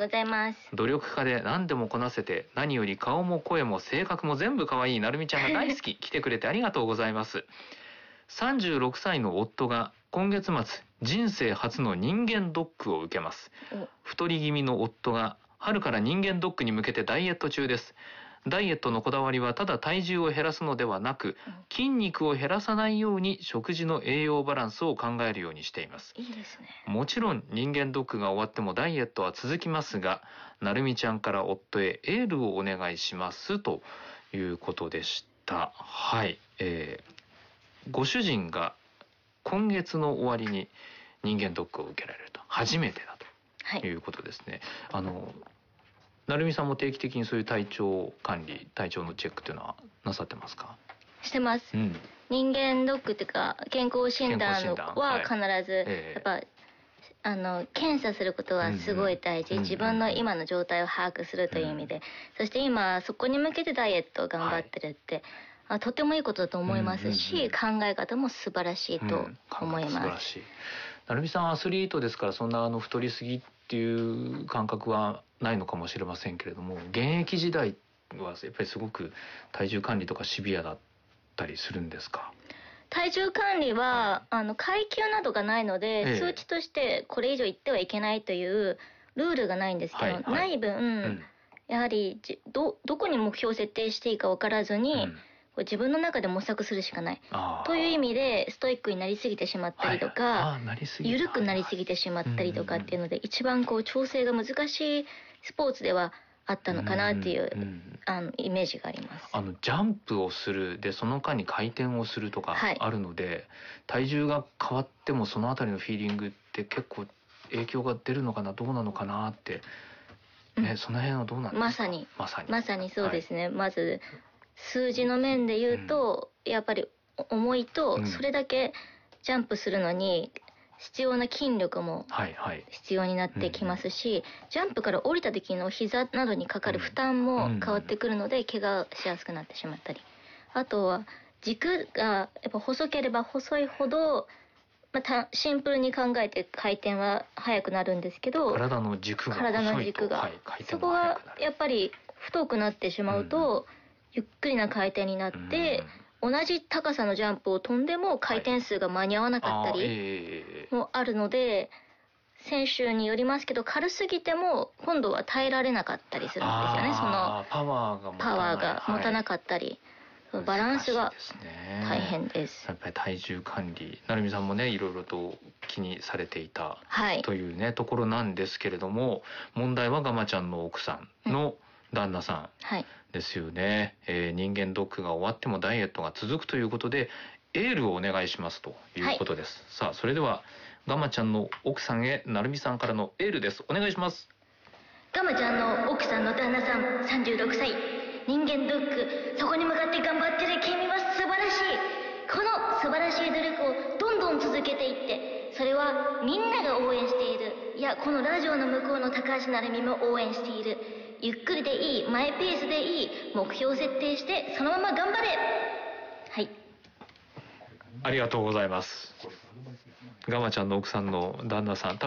ございます。 努力家で何でもこなせて、何より顔も声も性格も全部可愛いなるみちゃんが大好き。来てくれてありがとうございます。36歳の夫が今月末、人生初の人間ドックを受けます。太り気味の夫が春から人間ドックに向けてダイエット中です。ダイエットのこだわりはただ体重を減らすのではなく、筋肉を減らさないように食事の栄養バランスを考えるようにしています。 いいですね。 もちろん人間ドックが終わってもダイエットは続きますが、なるみちゃんから夫へエールをお願いしますということでした。はい、ご主人が今月の終わりに人間ドックを受けられると、初めてだということですね。なるみさんも定期的にそういう体調管理、体調のチェックというのはなさってますか？ してます、人間ドックっていうか健康診断は必ず、やっぱ検査することはすごい大事、自分の今の状態を把握するという意味で、そして今そこに向けてダイエットを頑張ってるって、とてもいいことだと思いますし、考え方も素晴らしいと思います。素晴らしい。 なるみさんアスリートですから、そんな太りすぎっていう感覚はないのかもしれませんけれども、現役時代はやっぱりすごく体重管理とかシビアだったりするんですか？ 体重管理は、階級などがないので、数値としてこれ以上いってはいけないというルールがないんですけど、ない分、やはりどこに目標を設定していいか分からずに、自分の中で模索するしかないという意味でストイックになりすぎてしまったりとか、緩くなりすぎてしまったりとかっていうので、一番調整が難しいスポーツではあったのかなっていうイメージがあります。 ジャンプをするでその間に回転をするとかあるので、体重が変わってもそのあたりのフィーリングって結構影響が出るのかな、どうなのかなって、その辺はどうなんですか？ まさにそうですね。まず数字の面で言うと、やっぱり重いとそれだけジャンプするのに必要な筋力も必要になってきますし、ジャンプから降りた時の膝などにかかる負担も変わってくるので、怪我しやすくなってしまったり、あとは軸がやっぱ細ければ細いほど、シンプルに考えて回転は速くなるんですけど、 体の軸がそこがやっぱり太くなってしまうと、ゆっくりな回転になって、同じ高さのジャンプを飛んでも回転数が間に合わなかったりもあるので、選手によりますけど、軽すぎても今度は耐えられなかったりするんですよね。そのパワーが持たなかったり、バランスが大変です。 やっぱり体重管理、なるみさんもねいろいろと気にされていたというね、ところなんですけれども、問題はガマちゃんの奥さんの旦那さんですよね。人間ドックが終わってもダイエットが続くということで、エールをお願いしますということです。さあ、それではガマちゃんの奥さんへなるみさんからのエールです。お願いします。 ガマちゃんの奥さんの旦那さん、36歳、人間ドック、そこに向かって頑張ってる君は素晴らしい。この素晴らしい努力をどんどん続けていって、それはみんなが応援している。いや、このラジオの向こうの高橋成美も応援している。ゆっくりでいい、マイペースでいい、目標設定してそのまま頑張れ。はい、 ありがとうございます。ガマちゃんの奥さんの旦那さん、